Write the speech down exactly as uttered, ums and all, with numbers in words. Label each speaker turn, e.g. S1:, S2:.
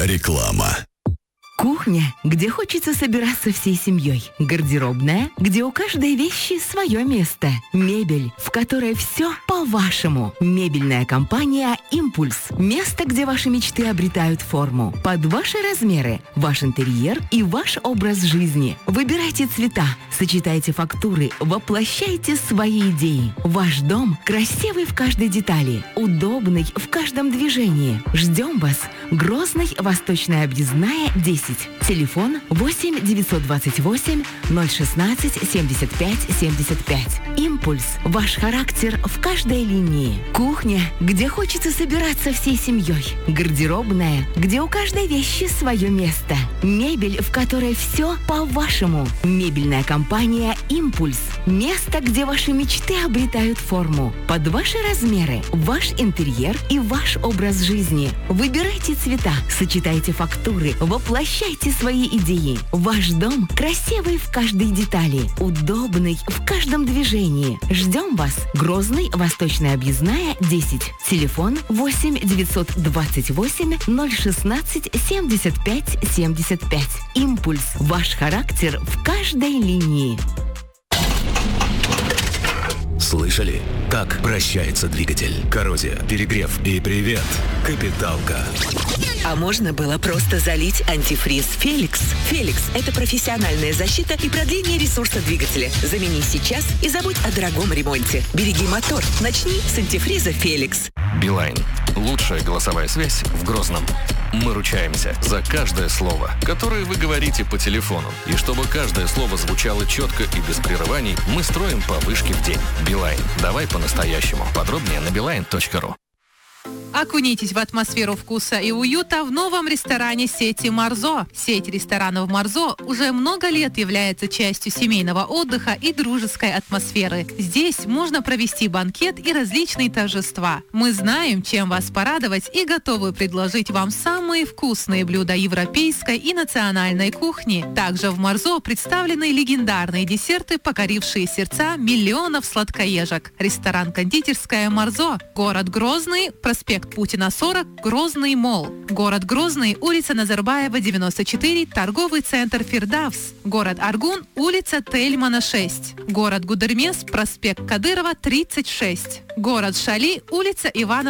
S1: Реклама.
S2: Кухня, где хочется собираться всей семьей. Гардеробная, где у каждой вещи свое место. Мебель, в которой все по-вашему. Мебельная компания «Импульс». Место, где ваши мечты обретают форму. Под ваши размеры, ваш интерьер и ваш образ жизни. Выбирайте цвета, сочетайте фактуры, воплощайте свои идеи. Ваш дом красивый в каждой детали, удобный в каждом движении. Ждем вас. Грозный, Восточная объездная, десять. Телефон восемь девятьсот двадцать восемь ноль шестнадцать семьдесят пять семьдесят пять. «Импульс». Ваш характер в каждой линии. Кухня, где хочется собираться всей семьей. Гардеробная, где у каждой вещи свое место. Мебель, в которой все по-вашему. Мебельная компания «Импульс». Место, где ваши мечты обретают форму. Под ваши размеры, ваш интерьер и ваш образ жизни. Выбирайте цвета, сочетайте фактуры, воплощайте свои идеи. Ваш дом красивый в каждой детали, удобный в каждом движении. Ждем вас. Грозный, Восточная объездная, десять. Телефон восемь девятьсот двадцать восемь ноль шестнадцать семьдесят пять семьдесят пять. «Импульс». Ваш характер в каждой линии.
S1: Слышали? Так прощается двигатель. Коррозия, перегрев и привет, капиталка.
S3: А можно было просто залить антифриз «Феликс». «Феликс» — это профессиональная защита и продление ресурса двигателя. Замени сейчас и забудь о дорогом ремонте. Береги мотор. Начни с антифриза «Феликс».
S4: Билайн. Лучшая голосовая связь в Грозном. Мы ручаемся за каждое слово, которое вы говорите по телефону. И чтобы каждое слово звучало четко и без прерываний, мы строим повышки в день. Билайн. Давай по-настоящему. Подробнее на билайн точка ру.
S5: Окунитесь в атмосферу вкуса и уюта в новом ресторане сети «Марзо». Сеть ресторанов «Марзо» уже много лет является частью семейного отдыха и дружеской атмосферы. Здесь можно провести банкет и различные торжества. Мы знаем, чем вас порадовать, и готовы предложить вам самые вкусные блюда европейской и национальной кухни. Также в «Марзо» представлены легендарные десерты, покорившие сердца миллионов сладкоежек. Ресторан-кондитерская «Марзо». Город Грозный, проспект Путина, сорок, Грозный молл. Город Грозный, улица Назарбаева, девяносто четыре, торговый центр «Фирдавс». Город Аргун, улица Тельмана, шесть. Город Гудермес, проспект Кадырова, тридцать шесть. Город Шали, улица Ивана